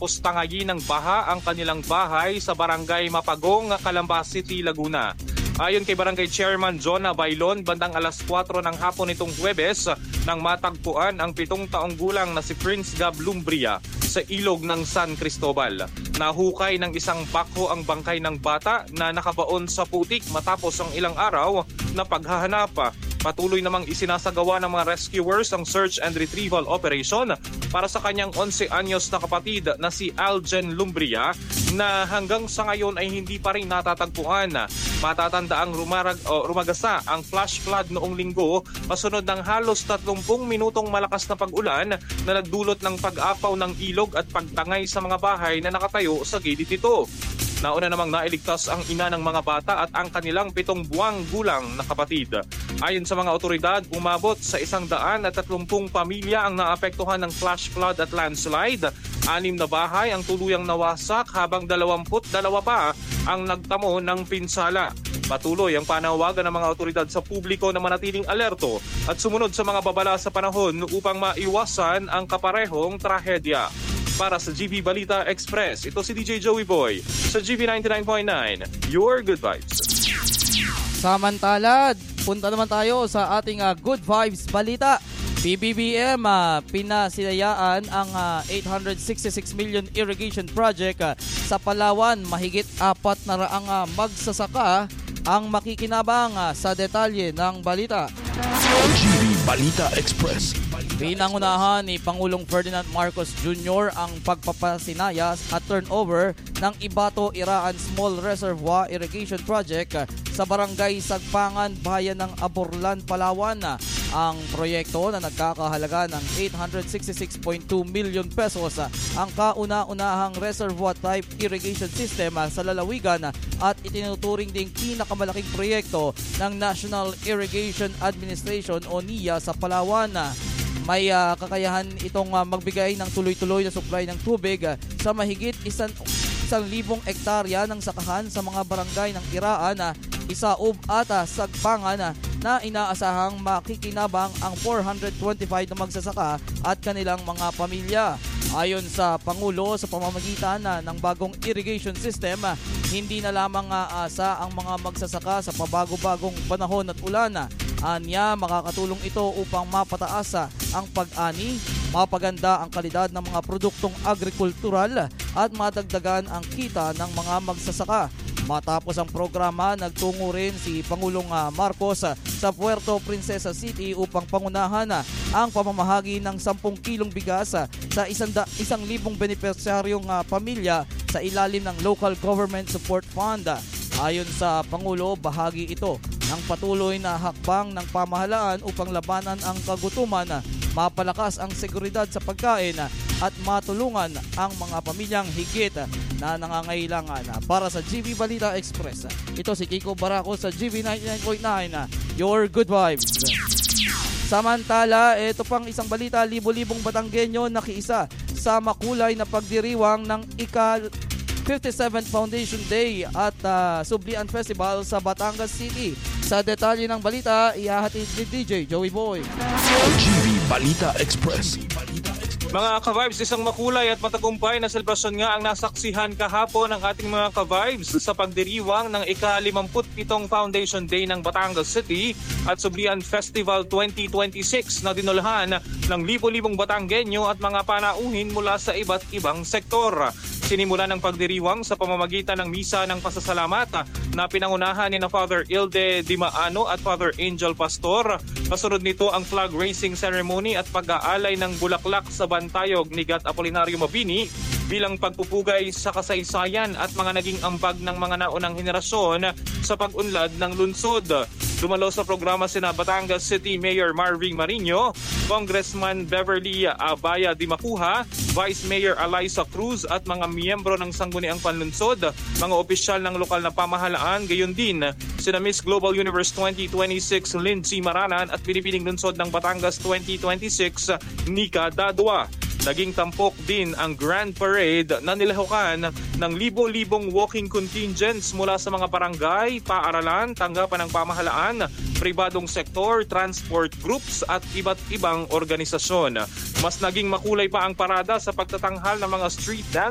matapos tangayin ng baha ang kanilang bahay sa barangay Mapagong, Calamba City, Laguna. Ayon kay Barangay Chairman John Bailon, bandang alas 4 ng hapon nitong Huwebes nang matagpuan ang 7 taong gulang na si Prince Gab Lumbria sa ilog ng San Cristobal. Nahukay ng isang bakho ang bangkay ng bata na nakabaon sa putik matapos ang ilang araw na paghahanap. Patuloy namang isinasagawa ng mga rescuers ang search and retrieval operation para sa kanyang 11 anyos na kapatid na si Algen Lumbria na hanggang sa ngayon ay hindi pa rin natatagpuan. Matatandaang rumagasa ang flash flood noong linggo kasunod ng halos 30 minutong malakas na pag-ulan na nagdulot ng pag-apaw ng ilog at pagtangay sa mga bahay na nakatayo sa gilid nito. Nauna namang nailigtas ang ina ng mga bata at ang kanilang 7 buwang gulang na kapatid. Ayon sa mga otoridad, umabot sa 130 pamilya ang naapektuhan ng flash flood at landslide. 6 na bahay ang tuluyang nawasak habang 22 pa ang nagtamo ng pinsala. Patuloy ang panawagan ng mga otoridad sa publiko na manatiling alerto at sumunod sa mga babala sa panahon upang maiwasan ang kaparehong trahedya. Para sa GV Balita Express, ito si DJ Joey Boy sa GV 99.9, Your Good Vibes. Samantala, punta naman tayo sa ating Good Vibes Balita. PBBM pinasinayaan ang 866 million irrigation project sa Palawan. Mahigit 400 magsasaka ang makikinabang sa detalye ng balita. GV Balita Express. Pinangunahan ni Pangulong Ferdinand Marcos Jr. ang pagpapasinayas at turnover ng Ibato Iraan Small Reservoir Irrigation Project sa Barangay Sagpangan, Bayan ng Aborlan, Palawan. Ang proyekto na nagkakahalaga ng 866.2 million pesos ang kauna-unahang reservoir type irrigation system sa lalawigan at itinuturing ding pinakamalaking proyekto ng National Irrigation Administration o NIA sa Palawan. May kakayahan itong magbigay ng tuloy-tuloy na supply ng tubig sa mahigit 1,000 hektarya ng sakahan sa mga barangay ng Iraan, Isaub at Sagpangan na inaasahang makikinabang ang 425 na magsasaka at kanilang mga pamilya. Ayon sa Pangulo, sa pamamagitan ng bagong irrigation system, hindi na lamang aasa ang mga magsasaka sa pabago-bagong panahon at ulan. Anya, makakatulong ito upang mapataas ang pag-ani, mapaganda ang kalidad ng mga produktong agrikultural at madagdagan ang kita ng mga magsasaka. Matapos ang programa, nagtungo rin si Pangulong Marcos sa Puerto Princesa City upang pangunahan ang pamamahagi ng 10 kilong bigas sa 1,000 benepisyaryong pamilya sa ilalim ng Local Government Support Fund. Ayon sa Pangulo, bahagi ito ng patuloy na hakbang ng pamahalaan upang labanan ang kagutuman, mapalakas ang seguridad sa pagkain at matulungan ang mga pamilyang higit na nangangailangan. Para sa GV Balita Express, ito si Kiko Barako sa GV 99.9, Your Good Vibes. Samantala, ito pang isang balita, libo-libong Batanggenyo nakiisa sa makulay na pagdiriwang ng ika-57th Foundation Day at Sublian Festival sa Batangas City. Sa detalye ng balita, ihahatid ni DJ Joey Boy. GV Balita Express. Mga ka-vibes, isang makulay at matagumpay na selebrasyon nga ang nasaksihan kahapon ng ating mga ka-vibes sa pagdiriwang ng ika-57 Foundation Day ng Batangas City at Sublian Festival 2026 na dinulhan ng libo-libong Batanggenyo at mga panauhin mula sa iba't ibang sektor. Sinimulan ng pagdiriwang sa pamamagitan ng misa ng pasasalamat na pinangunahan ni na Father Ilde Dimaano at Father Angel Pastor. Kasunod nito ang flag raising ceremony at pag-aalay ng bulaklak sa bantayog ni Gat Apolinario Mabini bilang pagpupugay sa kasaysayan at mga naging ambag ng mga naunang henerasyon sa pag-unlad ng lungsod. Dumalo sa programa sina Batangas City Mayor Marvin Marino, Congressman Beverly Abaya Dimacuha, Vice Mayor Eliza Cruz at mga miyembro ng Sangguniang Panlunsod, mga opisyal ng lokal na pamahalaan, gayon din sina Miss Global Universe 2026 Lindsay Maranan at Pinipining Lunsod ng Batangas 2026 Nika Dadua. Naging tampok din ang Grand Parade na nilahukan ng libo-libong walking contingents mula sa mga barangay, paaralan, tanggapan ng pamahalaan, pribadong sektor, transport groups at iba't ibang organisasyon. Mas naging makulay pa ang parada sa pagtatanghal ng mga street dance